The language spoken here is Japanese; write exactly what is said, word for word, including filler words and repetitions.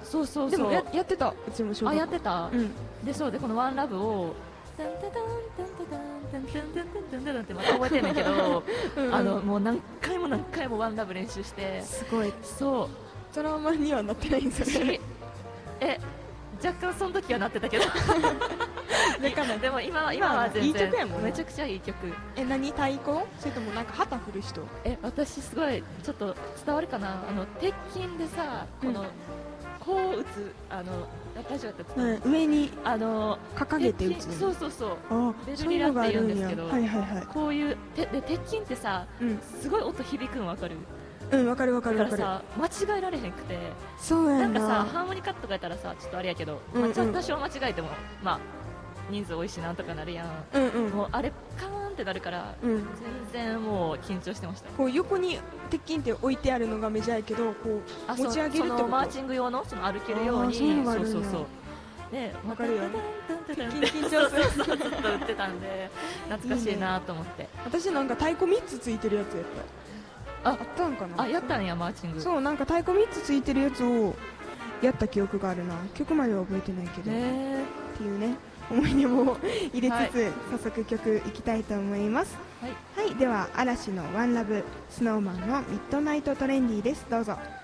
そうそうそう。 でもややってた、うちも小学校。 あ、やってた、 うん、 で、そうで、このワンラブをタンタタンタンタタンタンタンタンタンタンタンってまた覚えてんねんけどうんうん、 あのもう何回も何回もワンラブ練習して、 すごいそうトラウマにはなってないんですよね。 え若干その時はなってたけどでも今は今は全然いい曲やもんね。 めちゃくちゃいい曲。 え、何、太鼓？それともなんか旗振る人？ え、私すごいちょっと伝わるかな、あの鉄筋でさ、この、 うん、 こう打つ、あのラジオやったやつ、 うん、上にあの掲げて打つ鉄筋、そうそうそう、 あ、 ベルそういうのがあリラって言るんや。 うんですけど、 はいはいはい。 こういうてで鉄筋ってさ、 うんすごい音響くんわかる？ うん、わかるわかるわかる。 だからさ、間違えられへんくて、 そうやな。 なんんかさ、ハーモニカとかやったらさ、ちょっとあれやけど、 うんうんまあ、ちょっと多少間違えても、まあ、人数多いしなんとかなるやん。 うんうん。 もうあれカーンってなるから、 うん、 全然もう緊張してました。 こう横に鉄筋って置いてあるのがメジャーやけど、こうあ、 持ち上げるってこと？ そのマーチング用のその歩けるように、 あーそういうのがあるんやそうそうそう。で、 わかるよ。 タンタンタンタン鉄筋緊張するそうそうそう、ずっと売ってたんで、懐かしいなと思って。 私なんか太鼓みっつついてるやつやった。 ああったんかな。 あ、やったんや、マーチング。 そう、なんか太鼓みっつついてるやつをやった記憶があるな。曲までは覚えてないけど、 ねっていうね、思い出も入れつつ、 はい、 早速曲いきたいと思います。 はい、 はい、では嵐のワンラブ、スノーマンのミッドナイトトレンディーです。どうぞ。